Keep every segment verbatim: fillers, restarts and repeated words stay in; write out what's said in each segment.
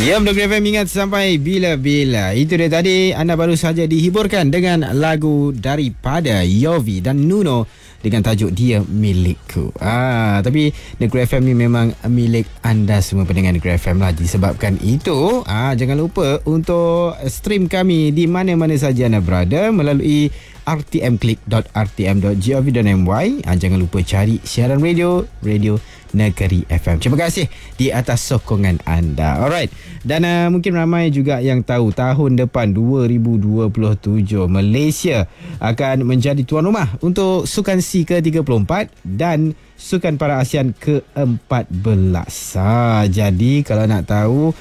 Ya, Negeri F M ingat sampai bila-bila. Itu dia tadi, anda baru saja dihiburkan dengan lagu daripada Yovi dan Nuno dengan tajuk Dia Milikku. Ah, tapi Negeri F M ni memang milik anda semua pendengar Negeri F M lah. Disebabkan itu, ah, jangan lupa untuk stream kami di mana-mana saja anda berada melalui r t m click dot r t m dot gov dot m y. Ah, jangan lupa cari siaran radio, Radio Negeri F M. Terima kasih di atas sokongan anda. Alright. Dan uh, mungkin ramai juga yang tahu tahun depan dua ribu dua puluh tujuh Malaysia akan menjadi tuan rumah untuk Sukan C ke tiga puluh empat dan Sukan Para ASEAN ke empat belas. Ha, jadi kalau nak tahu,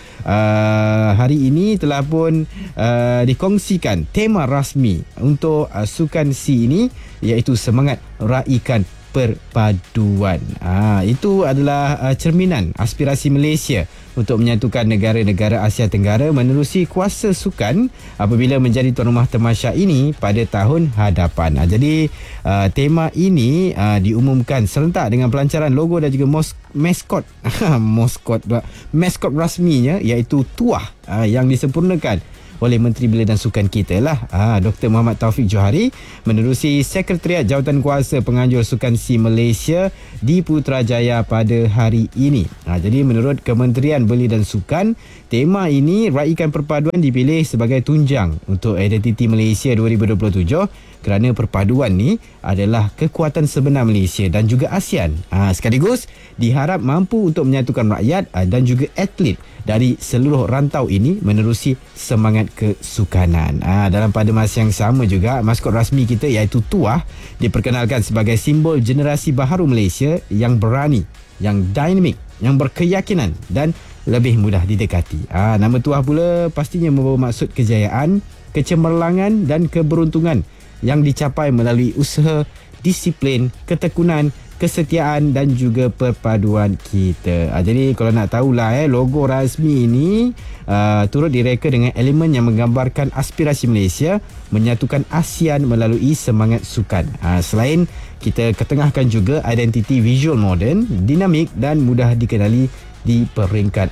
uh, hari ini telah pun uh, dikongsikan tema rasmi untuk uh, Sukan C ini, iaitu semangat raikan perpaduan. Ha, itu adalah uh, cerminan aspirasi Malaysia untuk menyatukan negara-negara Asia Tenggara menerusi kuasa sukan apabila menjadi tuan rumah tamasya ini pada tahun hadapan. Ha, jadi uh, tema ini uh, diumumkan serentak dengan pelancaran logo dan juga mos- maskot maskot maskot rasminya, iaitu tuah uh, yang disempurnakan oleh Menteri Belia dan Sukan kita lah, ha, Doktor Muhammad Taufik Johari, menerusi Sekretariat Jawatan Kuasa Penganjur Sukan C Malaysia di Putrajaya pada hari ini. Ha, jadi menurut Kementerian Belia dan Sukan, tema ini raikan perpaduan dipilih sebagai tunjang untuk identiti Malaysia dua ribu dua puluh tujuh kerana perpaduan ni adalah kekuatan sebenar Malaysia dan juga ASEAN. Ha, sekaligus diharap mampu untuk menyatukan rakyat ha, dan juga atlet dari seluruh rantau ini menerusi semangat kesukanan. Ha, dalam pada masa yang sama juga, maskot rasmi kita iaitu tuah diperkenalkan sebagai simbol generasi baharu Malaysia yang berani, yang dinamik, yang berkeyakinan dan lebih mudah didekati. Ha, nama tuah pula pastinya membawa maksud kejayaan, kecemerlangan dan keberuntungan yang dicapai melalui usaha, disiplin, ketekunan, kesetiaan dan juga perpaduan kita. Ha, jadi kalau nak tahulah eh, logo rasmi ini uh, turut direka dengan elemen yang menggambarkan aspirasi Malaysia menyatukan ASEAN melalui semangat sukan. Ha, selain kita ketengahkan juga identiti visual moden, dinamik dan mudah dikenali di peringkat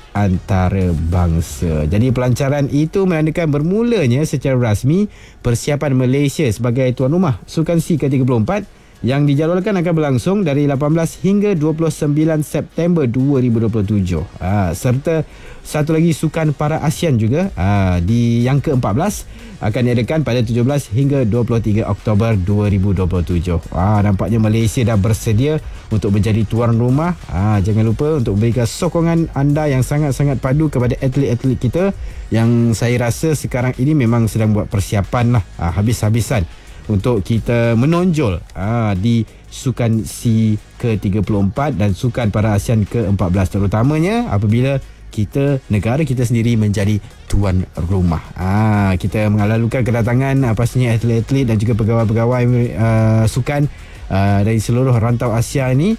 antarabangsa. Jadi pelancaran itu menandakan bermulanya secara rasmi persiapan Malaysia sebagai tuan rumah Sukan C ke tiga puluh empat yang dijadualkan akan berlangsung dari lapan belas hingga dua puluh sembilan September dua ribu dua puluh tujuh. Ha, serta satu lagi Sukan Para ASEAN juga ha, di yang ke empat belas akan diadakan pada tujuh belas hingga dua puluh tiga Oktober dua ribu dua puluh tujuh. Ha, nampaknya Malaysia dah bersedia untuk menjadi tuan rumah. Ha, jangan lupa untuk berikan sokongan anda yang sangat-sangat padu kepada atlet-atlet kita yang saya rasa sekarang ini memang sedang buat persiapan lah ha, habis-habisan untuk kita menonjol ha, di Sukan C ke tiga puluh empat dan Sukan Para ASEAN ke empat belas, terutamanya apabila kita, negara kita sendiri menjadi tuan rumah. Ha, kita mengalalukan kedatangan uh, pastinya atlet-atlet dan juga pegawai-pegawai uh, sukan uh, dari seluruh rantau Asia ni,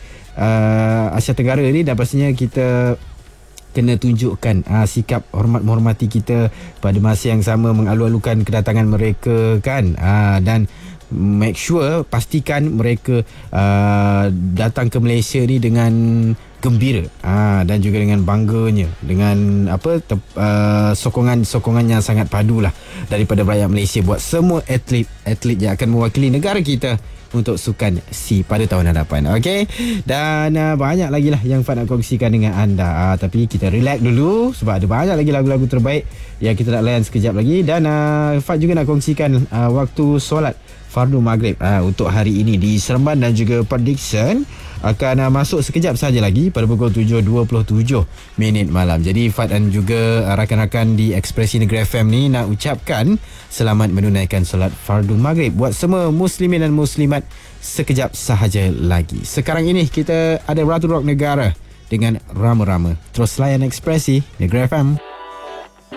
uh, Asia Tenggara ni, dan pastinya kita kena tunjukkan uh, sikap hormat menghormati kita pada masa yang sama mengalu-alukan kedatangan mereka kan, uh, dan make sure pastikan mereka uh, datang ke Malaysia ni dengan gembira ha, dan juga dengan bangganya, dengan apa te, uh, sokongan-sokongan yang sangat padu lah daripada rakyat Malaysia buat semua atlet-atlet yang akan mewakili negara kita untuk Sukan C pada tahun hadapan. Okey, dan uh, banyak lagi lah yang Fad nak kongsikan dengan anda, uh, tapi kita relax dulu sebab ada banyak lagi lagu-lagu terbaik yang kita nak layan sekejap lagi. Dan uh, Fad juga nak kongsikan uh, waktu solat Fardu Maghrib uh, untuk hari ini di Seremban dan juga Port Dickson akan uh, masuk sekejap saja lagi pada pukul tujuh dua puluh tujuh minit malam. Jadi Fad dan juga uh, rakan-rakan di Ekspresi Negeri F M ni nak ucapkan selamat menunaikan solat Fardu Maghrib buat semua muslimin dan muslimat sekejap sahaja lagi. Sekarang ini kita ada Ratu Rock Negara dengan Rama-Rama. Terus layan Ekspresi Negeri F M.